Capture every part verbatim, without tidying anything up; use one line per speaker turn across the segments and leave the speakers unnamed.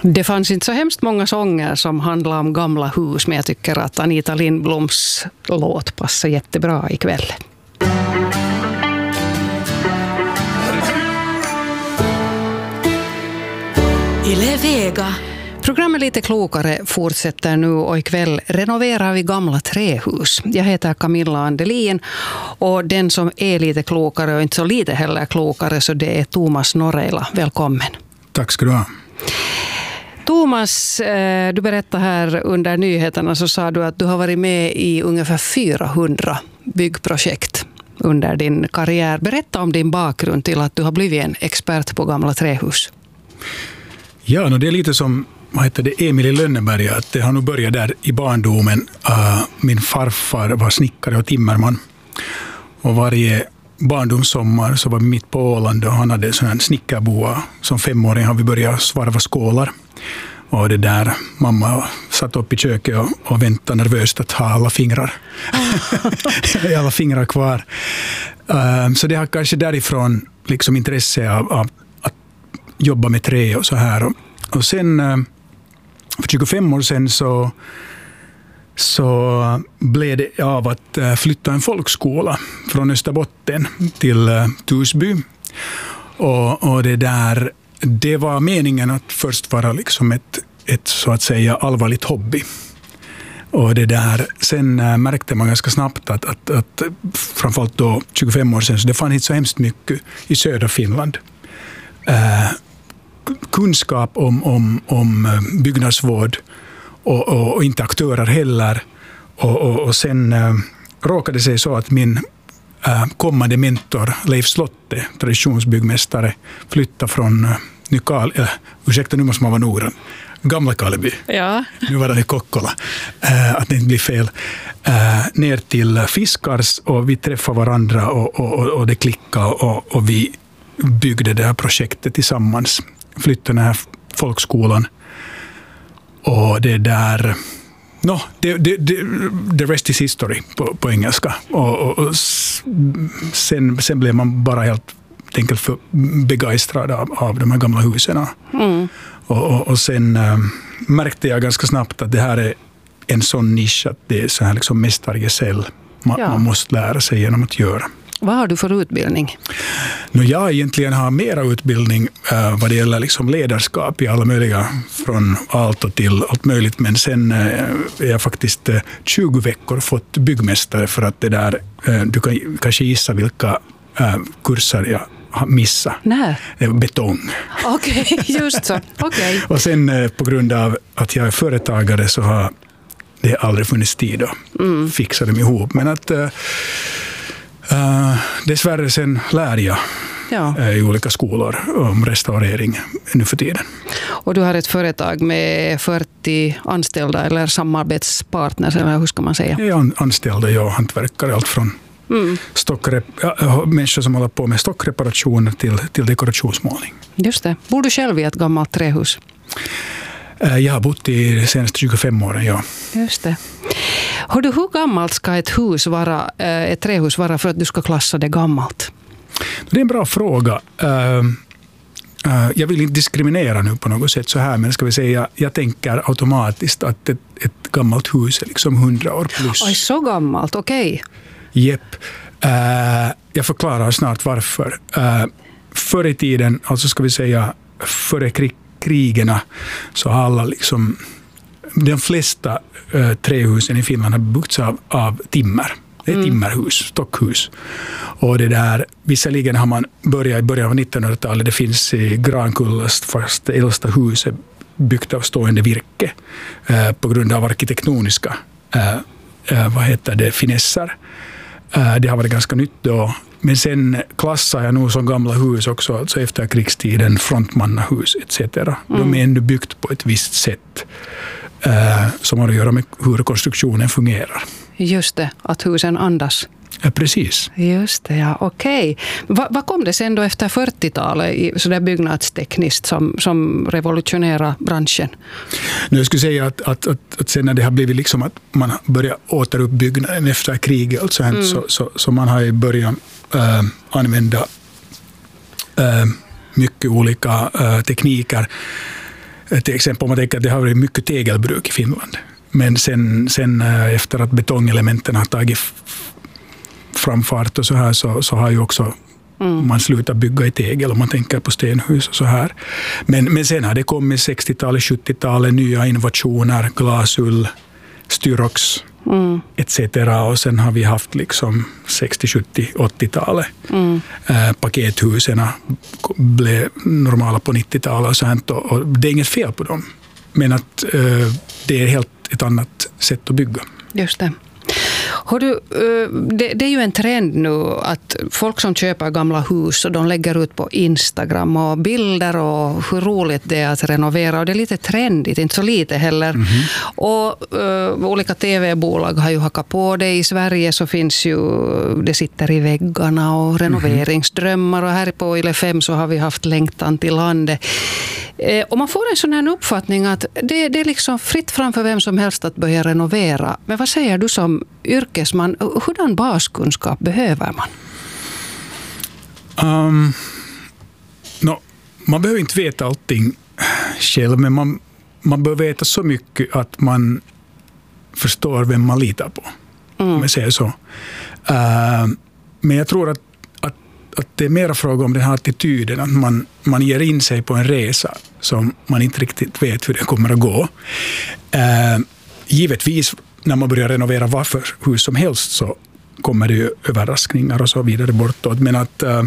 Det fanns inte så hemskt många sånger som handlar om gamla hus, men jag tycker att Anita Lindbloms låt passar jättebra ikväll.
Yle Vega.
Programmet Lite klokare fortsätter nu och ikväll renoverar vi gamla trähus. Jag heter Camilla Andelin och den som är lite klokare och inte så lite heller klokare, så det är Thomas Norreila. Välkommen.
Tack ska du ha.
Thomas, du berättade här under nyheterna, så sa du att du har varit med i ungefär fyrahundra byggprojekt under din karriär. Berätta om din bakgrund till att du har blivit en expert på gamla trähus.
Ja, no, det är lite som vad heter det, Emil i Lönneberga, att det har nog börjat där i barndomen. Uh, min farfar var snickare och timmerman. Och varje barndomssommar så var vi mitt på Åland och han hade en sån här snickarboa. Som femåring har vi börjat svarva skålar. Och det där, mamma satt upp i köket och, och väntade nervöst att ha alla fingrar. alla fingrar kvar. Uh, så det har kanske därifrån liksom intresse av, av att jobba med trä och så här. Och, och sen uh, för tjugofem år sedan så, så blev det av att uh, flytta en folkskola från Österbotten till uh, Torsby. Och, och det där, det var meningen att först vara liksom ett, ett så att säga allvarligt hobby. Och det där, sen äh, märkte man ganska snabbt att, att, att framförallt då tjugofem år sedan, så det fanns inte så hemskt mycket i södra Finland. Äh, kunskap om, om, om byggnadsvård och, och, och inte aktörer heller. Och, och, och sen äh, råkade det sig så att min äh, kommande mentor Leif Slotte, traditionsbyggmästare, flyttade från äh, Nykal, äh, ursäkta nu måste man vara noggrann, Gamla Kaleby.
Ja.
Nu var det i Kokkola, äh, att det inte blir fel. Äh, ner till Fiskars och vi träffade varandra och, och, och det klickade och, och vi byggde det här projektet tillsammans. Flyttade den här folkskolan. Och det där, no, det, det, det, the rest is history på, på engelska. Och, och, och sen, sen blev man bara helt enkelt för begeistrad av, av de här gamla husen. Mm. Och, och, och sen äh, märkte jag ganska snabbt att det här är en sån nisch att det är så här liksom mästargesäll. Man, ja. man måste lära sig genom att göra.
Vad har du för utbildning?
No, jag egentligen har mera utbildning äh, vad det gäller liksom ledarskap i alla möjliga, från allt till allt möjligt. Men sen äh, är jag faktiskt äh, tjugo veckor fått byggmästare för att det där, äh, du kan kanske gissa vilka äh, kurser jag missa.
Nej.
Betong.
Okej, okay, just så. Okay.
Och sen eh, på grund av att jag är företagare så har det aldrig funnits tid att mm. fixa dem ihop. Men att eh, uh, dessvärre sen lär jag ja. eh, i olika skolor om restaurering nu för tiden.
Och du har ett företag med fyrtio anställda eller samarbetspartners, eller hur ska man säga?
Jag är anställda, jag hantverkare, allt från Mm. Stockrep, ja, människor som håller på med stockreparationer till, till dekorationsmålning.
Just det. Bor du själv i ett gammalt trähus?
Jag har bott i de senaste tjugofem åren, ja.
Just det. Hör du, hur gammalt ska ett hus vara, ett trähus vara för att du ska klassa det gammalt?
Det är en bra fråga. Jag vill inte diskriminera nu på något sätt så här, men ska vi säga, jag tänker automatiskt att ett, ett gammalt hus är liksom hundra år plus.
Oj, så gammalt, okej. Okay.
Jepp. Uh, jag förklarar snart varför. Uh, förr i tiden, alltså ska vi säga före krig, krigerna, så har alla liksom, de flesta uh, trähusen i Finland har byggts av, av timmer. Det är mm. timmerhus, stockhus. Och det där, visserligen har man börjat i början av nittonhundratalet, det finns i Grankullas fast det äldsta huset byggt av stående virke uh, på grund av arkitektoniska uh, uh, vad heter det, finesser. Det har varit ganska nytt då. Men sen klassar jag nog som gamla hus också, alltså efter krigstiden, frontmannahus et cetera. Mm. De är ändå byggt på ett visst sätt uh, som har att göra med hur konstruktionen fungerar.
Just det, att husen andas.
Ja, precis.
Just det, ja, okej. Va, vad kom det sen då efter fyrtiotalet så där byggnadstekniskt som, som revolutionerar branschen?
Nu skulle säga att, att, att, att sen när det har blivit liksom att man börjar återuppbyggnaden efter kriget alltså, mm. så, så, så man har börjat äh, använda äh, mycket olika äh, tekniker. Till exempel om man tänker att det har varit mycket tegelbruk i Finland. Men sen, sen efter att betongelementen har tagit framfart och så här så, så har ju också mm. man slutat bygga i tegel om man tänker på stenhus och så här. Men, men sen har det kommit sextiotalet, sjuttiotalet nya innovationer, glasull, styrox mm. et cetera. Och sen har vi haft liksom sextio, sjuttio, åttiotalet. Mm. Äh, pakethusen blev normala på nittiotalet och sånt. Och, och det är inget fel på dem. Men att äh, det är helt ett annat sätt att bygga.
Just det. Hör du, det, det är ju en trend nu att folk som köper gamla hus och de lägger ut på Instagram och bilder och hur roligt det är att renovera, och det är lite trendigt, inte så lite heller. Mm-hmm. Och uh, olika tv-bolag har ju hackat på det. I Sverige så finns ju, det sitter i väggarna och renoveringsdrömmar, och här på Yle fem så har vi haft längtan till landet. Eh, och man får en sån här uppfattning att det, det är liksom fritt framför vem som helst att börja renovera. Men vad säger du som yrkesman? Hurdan baskunskap behöver man?
Um, no, man behöver inte veta allting själv, men man, man bör veta så mycket att man förstår vem man litar på. Mm. Om jag säger så. Uh, men jag tror att att det är mer fråga om den här attityden, att man, man ger in sig på en resa som man inte riktigt vet hur det kommer att gå. Eh, givetvis, när man börjar renovera varför hus som helst så kommer det ju överraskningar och så vidare bortåt. Men att eh,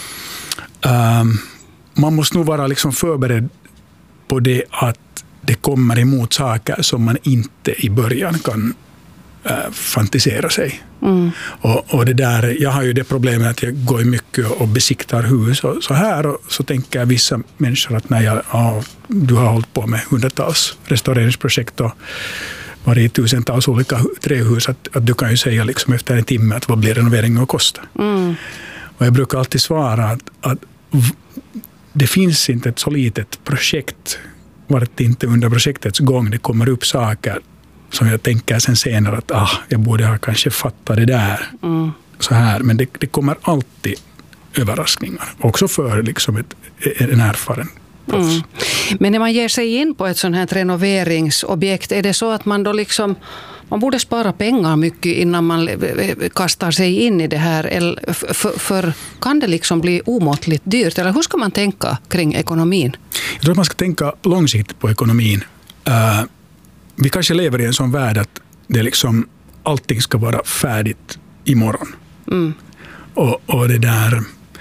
eh, man måste nog vara liksom förberedd på det att det kommer emot saker som man inte i början kan äh, fantisera sig. Mm. Och, och det där, jag har ju det problemet att jag går mycket och besiktar hus och så här, och så tänker vissa människor att när jag, ja, du har hållit på med hundratals restaureringsprojekt och varit i tusentals olika trähus, att, att du kan ju säga liksom efter en timme att vad blir renoveringen att kosta. Mm. Och jag brukar alltid svara att, att det finns inte ett så litet projekt vart inte under projektets gång det kommer upp saker som jag tänker sen senare att ah, jag borde ha kanske fattat det där. Mm. Så här. Men det, det kommer alltid överraskningar. Också för liksom ett, en erfaren proffs. Mm.
Men när man ger sig in på ett sånt här renoveringsobjekt, är det så att man då liksom man borde spara pengar mycket innan man kastar sig in i det här? Eller för, för kan det liksom bli omåttligt dyrt? Eller hur ska man tänka kring ekonomin?
Jag tror att man ska tänka långsiktigt på ekonomin. Uh, vi kanske lever i en sån värld att det liksom, allting ska vara färdigt imorgon. Mm. Och, och det där...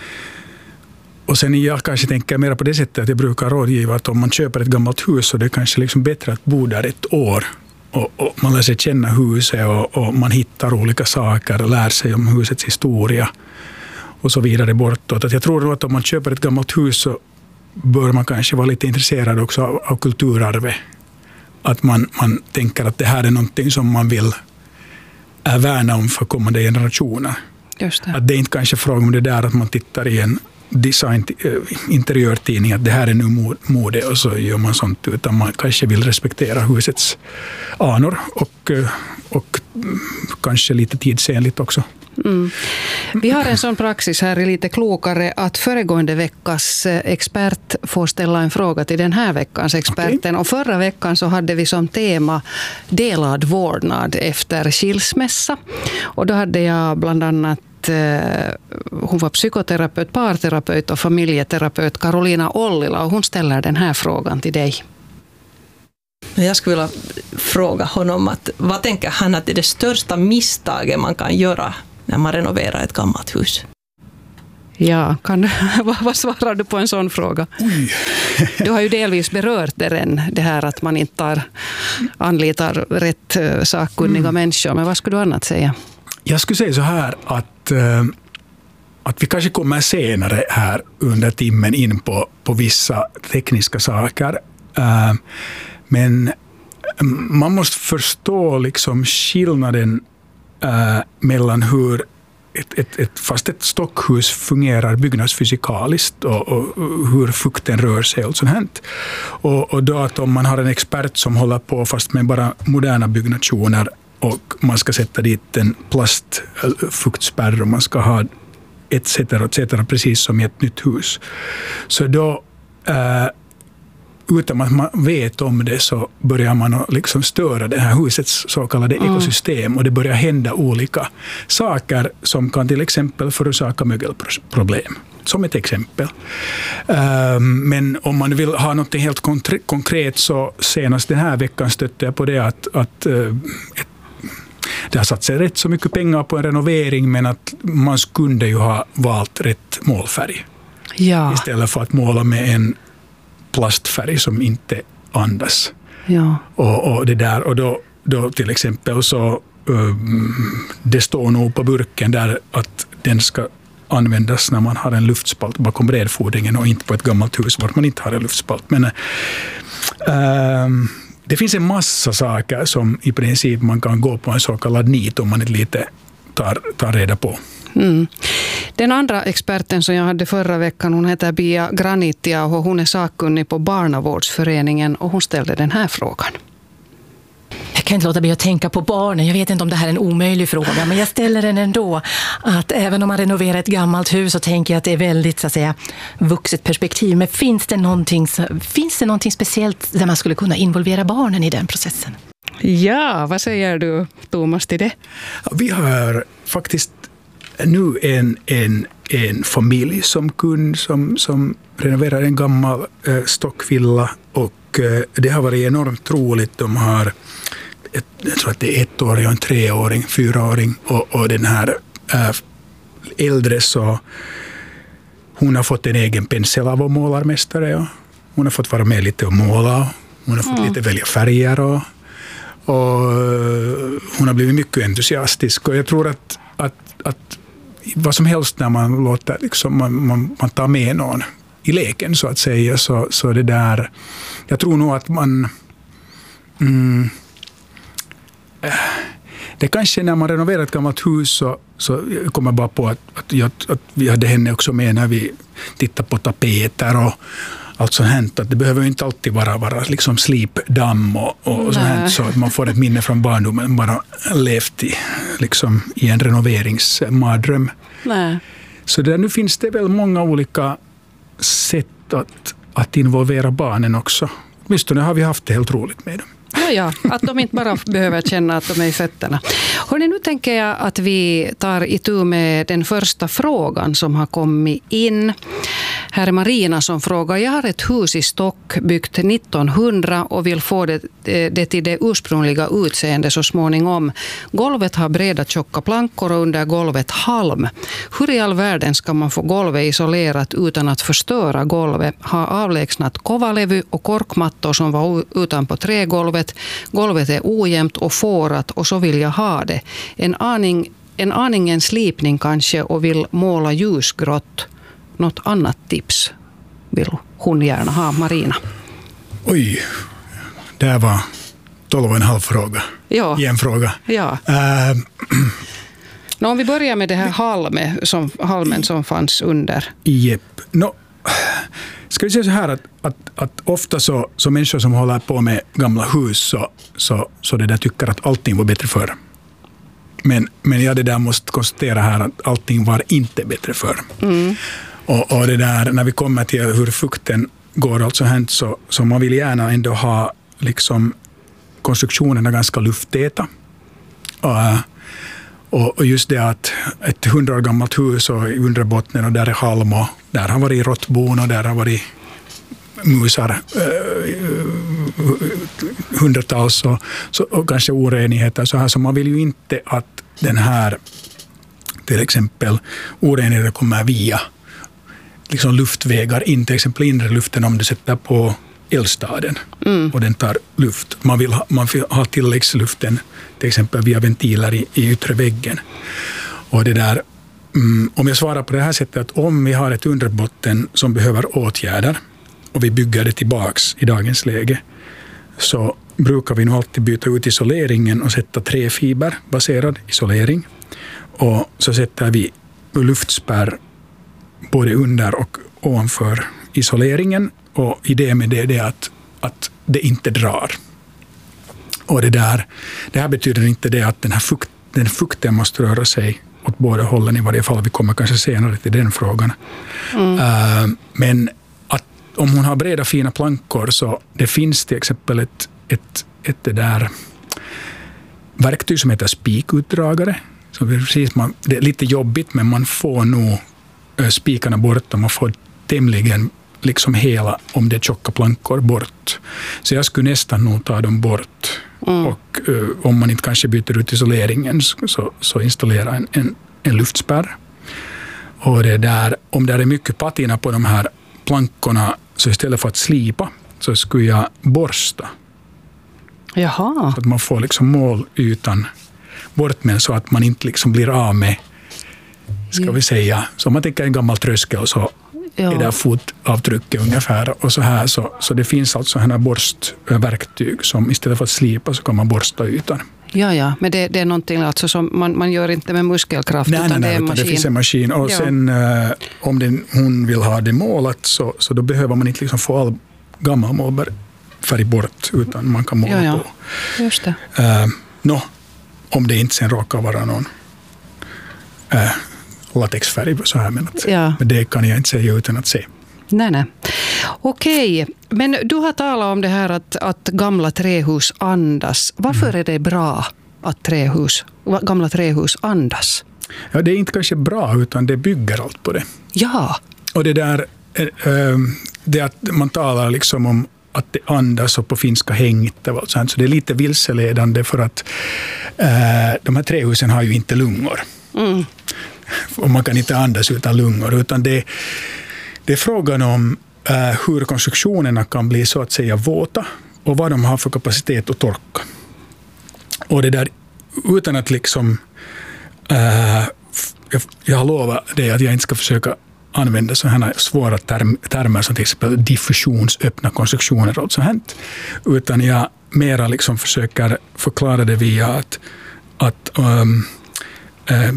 Och sen jag kanske tänker mer på det sättet att jag brukar rådgiva att om man köper ett gammalt hus så det är kanske liksom bättre att bo där ett år. Och, och man lär sig känna huset och, och man hittar olika saker och lär sig om husets historia och så vidare bortåt. Att jag tror att om man köper ett gammalt hus så bör man kanske vara lite intresserad också av, av kulturarvet. Att man, man tänker att det här är någonting som man vill är värna om för kommande generationer.
Just det.
Att det är inte kanske fråga om det där att man tittar i en design interiörtidning att det här är nu mode och så gör man sånt, utan man kanske vill respektera husets anor och, och kanske lite tidsenligt också.
Mm. Vi har en sån praxis här i Lite klokare att föregående veckas expert får ställa en fråga till den här veckans experten. Okay. Och förra veckan så hade vi som tema delad vårdnad efter skilsmässa. Och då hade jag bland annat hon var psykoterapeut, parterapeut och familjeterapeut Karolina Ollila, och hon ställer den här frågan till dig.
Jag skulle vilja fråga honom att vad tänker han att det är det största misstaget man kan göra när man renoverar ett gammalt hus?
Ja, kan, vad svarar du på en sån fråga?
Oj.
Du har ju delvis berört det än, det här att man inte tar, anlitar rätt sakkunniga mm. människor, men vad skulle du annat säga?
Jag skulle säga så här att, äh, att vi kanske kommer senare här under timmen in på, på vissa tekniska saker. Äh, men man måste förstå liksom skillnaden äh, mellan hur ett, ett, ett, fast ett stockhus fungerar byggnadsfysikaliskt och, och hur fukten rör sig och sånt här. Och, och då att om man har en expert som håller på fast med bara moderna byggnationer och man ska sätta dit en plastfuktspärr och man ska ha et cetera, et cetera, precis som i ett nytt hus. Så då, äh, utan att man vet om det så börjar man liksom störa det här husets så kallade mm. ekosystem och det börjar hända olika saker som kan till exempel förorsaka mögelproblem. Som ett exempel. Men om man vill ha något helt konkret så senast den här veckan stötte jag på det att, att ett, det har satt sig rätt så mycket pengar på en renovering men att man skulle ju ha valt rätt målfärg.
Ja.
Istället för att måla med en plastfärg som inte andas.
Ja.
Och, och det där och då, då till exempel så det står nog på burken där att den ska användas när man har en luftspalt bakom bredfodringen och inte på ett gammalt hus var man inte har en luftspalt. Men äh, det finns en massa saker som i princip man kan gå på en så kallad nit om man inte lite tar, tar reda på.
Mm. Den andra experten som jag hade förra veckan, hon heter Bia Granitia och hon är sakkunnig på Barnavårdsföreningen och hon ställde den här frågan.
Jag kan inte låta bli att tänka på barnen. Jag vet inte om det här är en omöjlig fråga, men jag ställer den ändå. Att även om man renoverar ett gammalt hus så tänker jag att det är väldigt så att säga vuxet perspektiv. Men finns det någonting, finns det någonting speciellt där man skulle kunna involvera barnen i den processen?
Ja, vad säger du Thomas till det?
Vi har faktiskt nu en, en, en familj som kund som, som renoverar en gammal eh, stockvilla och eh, det har varit enormt roligt. De har ett, jag tror att det är ettåring, en treåring, fyraåring och, och den här äh, äldre så hon har fått en egen pensel av och målarmästare och hon har fått vara med lite och måla. Hon har fått mm. lite välja färger och, och hon har blivit mycket entusiastisk och jag tror att, att, att vad som helst när man låter liksom, man, man, man tar med någon i leken så att säga så, så det där jag tror nog att man mm, det kanske när man renoverar ett gammalt hus så, så kommer bara på att, att, jag, att vi hade henne också med när vi tittar på tapeter och allt sånt hänt, att det behöver inte alltid vara, vara liksom slipdamm och, och sånt hänt, så att man får ett minne från barndomen bara levt i, liksom, i en renoveringsmardröm.
Nej.
Så där, nu finns det väl många olika sätt att, att involvera barnen också. Åtminstone har vi haft det helt roligt med dem.
Ja, ja, att de inte bara behöver känna att de är i fötterna. Hörrni, nu tänker jag att vi tar itu med den första frågan som har kommit in. Här är Marina som frågar, jag har ett hus i Stock byggt nittonhundra och vill få det, det till det ursprungliga utseende så småningom. Golvet har breda tjocka plankor och under golvet halm. Hur i all världen ska man få golvet isolerat utan att förstöra golvet? Ha avlägsnat kovalevy och korkmattor som var utanpå trägolvet. Golvet är ojämnt och fårat och så vill jag ha det. En aning, en aningen slipning kanske och vill måla ljusgrått. Något annat tips vill hon gärna ha, Marina.
Oj, det var tolv och en halv fråga.
Ja.
I en fråga.
Ja.
Uh,
Nå, om vi börjar med det här halme, som, halmen som fanns under.
Jepp. No, ska vi säga så här att, att, att ofta så, så människor som håller på med gamla hus så, så, så det där tycker att allting var bättre förr. Men, men jag det där måste konstatera här att allting var inte bättre förr. Mm. Och, och det där, när vi kommer till hur fukten går alltså hänt så, så man vill gärna ändå ha liksom konstruktionerna ganska lufttäta. Och, och, och just det att ett hundra år gammalt hus och i undre botten och där är halm och där har varit råttbon och där har varit musar eh, hundratals och, så, och kanske orenigheter så här, så man vill ju inte att den här till exempel orenheten kommer via liksom luftvägar in, till exempel inre luften om du sätter på eldstaden mm. och den tar luft. Man vill ha, man vill ha tilläggsluften till exempel via ventiler i, i yttre väggen. Och det där, mm, om jag svarar på det här sättet att om vi har ett underbotten som behöver åtgärder och vi bygger det tillbaks i dagens läge så brukar vi nog alltid byta ut isoleringen och sätta träfiberbaserad isolering. Och så sätter vi luftspärr både under och ovanför isoleringen. Och idén med det är att, att det inte drar. Och det där, det här betyder inte det att den här fukt, den fukten måste röra sig åt båda hållen i varje fall. Vi kommer kanske senare till den frågan. Mm. Uh, men att om hon har breda fina plankor så det finns till exempel ett, ett, ett det där verktyg som heter spikutdragare. Så precis man, det är lite jobbigt men man får nog spikarna bort och man får tämligen liksom hela, om det är tjocka plankor, bort. Så jag skulle nästan nog ta dem bort. Mm. Och uh, om man inte kanske byter ut isoleringen så, så installera en, en, en luftspärr. Och det där, om det är mycket patina på de här plankorna så istället för att slipa så skulle jag borsta.
Jaha.
Så att man får liksom målytan bort med så att man inte liksom blir av med, ska vi säga, så om man tänker en gammal tröskel så ja. Är det fotavtrycket ungefär och så här. Så, så det finns alltså här borstverktyg som istället för att slipa så kan man borsta ytan.
Ja, ja, men det, det är någonting alltså som man, man gör inte med muskelkraft
nej,
utan
nej, nej,
det är en maskin.
Det finns en maskin och
ja. Sen
uh, om den, hon vill ha det målat så, så då behöver man inte liksom få all gammal målfärg bort utan man kan måla
ja, ja.
på.
Just det.
Uh, no, om det inte sen råkar vara någon uh, latexfärg så här, men, att, ja. Men det kan jag inte säga utan att se.
Nej, nej. Okej, men du har talat om det här att, att gamla trähus andas. Varför mm. är det bra att trähus, gamla trähus andas?
Ja, det är inte kanske bra utan det bygger allt på det.
Ja.
Och det där, det att man talar liksom om att det andas och på finska hängte, så det är lite vilseledande för att de här trähusen har ju inte lungor. Mm. Och man kan inte andas utan lungor, utan det, det är frågan om uh, hur konstruktionerna kan bli så att säga våta och vad de har för kapacitet att torka. Och det där utan att liksom uh, jag, jag har lovat det att jag inte ska försöka använda sådana svåra term, termer som till exempel diffusionsöppna konstruktioner och så här, utan jag mera liksom försöker förklara det via att, att um, uh,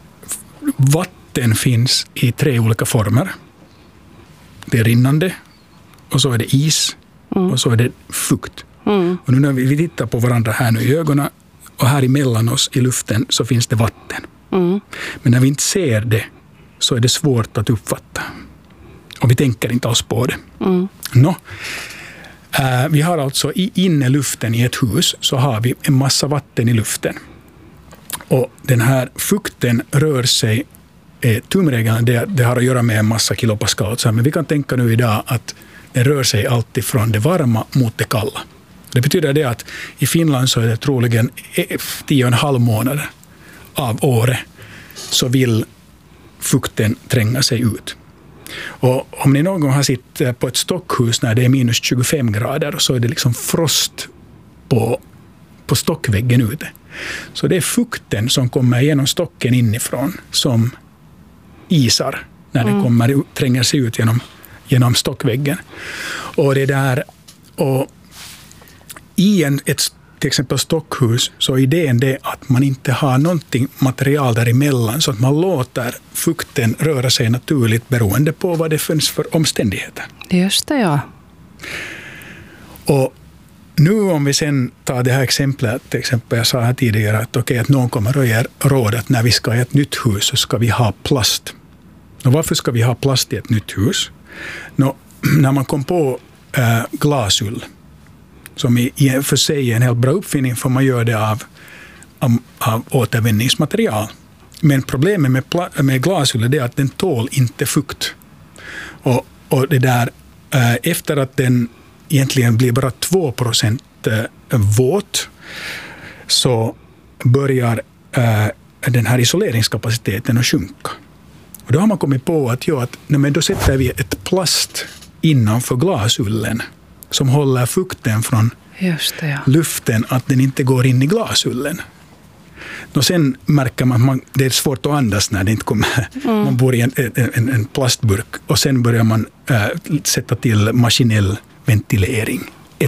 vatten finns i tre olika former. Det är rinnande, och så är det is, mm. och så är det fukt. Mm. Och nu när vi tittar på varandra här nu i ögonen, och här emellan oss i luften så finns det vatten. Mm. Men när vi inte ser det så är det svårt att uppfatta. Och vi tänker inte alls på det. Mm. Nå, äh, vi har alltså i inneluften i ett hus så har vi en massa vatten i luften. Och den här fukten rör sig, eh, tumregeln, det, det har att göra med en massa kilopascal. Men vi kan tänka nu idag att den rör sig alltid från det varma mot det kalla. Det betyder det att i Finland så är det troligen tio och en halv månader av året så vill fukten tränga sig ut. Och om ni någon gång har sitt på ett stockhus när det är minus tjugofem grader så är det liksom frost på, på stockväggen ute. Så det är fukten som kommer genom stocken inifrån som isar när mm. det kommer, tränger sig ut genom, genom stockväggen. Och det där, och i en, ett till exempel stockhus så är idén det att man inte har någonting material däremellan så att man låter fukten röra sig naturligt beroende på vad det finns för omständigheter.
Just det, ja.
Och nu om vi sen tar det här exemplet, till exempel jag sa här tidigare att, okay, att någon kommer och ger råd att när vi ska i ett nytt hus så ska vi ha plast. Och varför ska vi ha plast i ett nytt hus? Nå, när man kom på äh, glasull, som i, i för sig är en helt bra uppfinning för man gör det av, av, av återvinningsmaterial. Men problemet med, pla- med glasull är att den tål inte fukt. Och, och det där, äh, efter att den egentligen blir bara två procent våt så börjar äh, den här isoleringskapaciteten att sjunka. Och då har man kommit på att, ja, att nej, men då sätter vi ett plast innanför glasullen som håller fukten från
Just det, ja.
luften att den inte går in i glasullen. Och sen märker man att man, det är svårt att andas när det inte kommer. Mm. Man bor i en, en, en plastburk och sen börjar man äh, sätta till maskinell ventilering.